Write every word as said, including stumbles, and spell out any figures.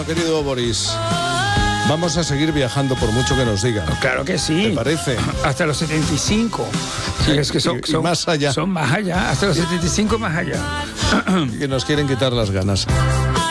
Querido Boris, vamos a seguir viajando por mucho que nos digan. Claro que sí. ¿Te parece? Hasta los setenta y cinco. Sí, es que son, y, y son más allá. Son más allá, hasta los setenta y cinco más allá. Que nos quieren quitar las ganas.